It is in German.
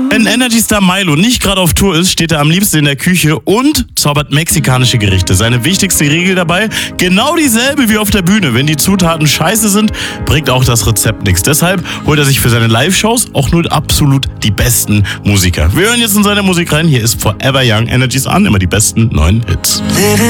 Wenn Energy Star Milo nicht gerade auf Tour ist, steht er am liebsten in der Küche und zaubert mexikanische Gerichte. Seine wichtigste Regel dabei, genau dieselbe wie auf der Bühne. Wenn die Zutaten scheiße sind, bringt auch das Rezept nichts. Deshalb holt er sich für seine Live-Shows auch nur absolut die besten Musiker. Wir hören jetzt in seine Musik rein. Hier ist Forever Young, Energy Star, immer die besten neuen Hits.